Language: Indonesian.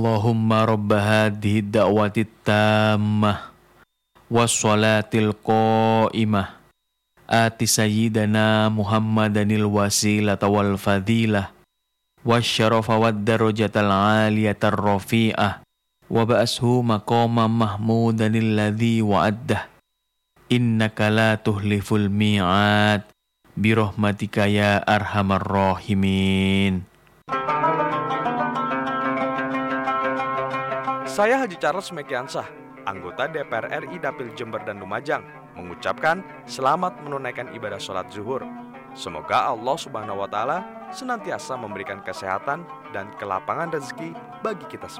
Allahumma rabba hadhihi da'wati tammah wassalatil qa'imah ati sayyidana Muhammadanil wasilata wal fadilah wasyarafa wad darajatal aliyatar rafi'ah wa ba'ashu maqama mahmudanil ladzi wa'addah innaka la tuhliful mi'ad birahmatika ya arhamar rahimin. Saya Haji Charles Mekiansah, anggota DPR RI Dapil Jember dan Lumajang, mengucapkan selamat menunaikan ibadah sholat zuhur. Semoga Allah Subhanahu wa Ta'ala senantiasa memberikan kesehatan dan kelapangan rezeki bagi kita semua.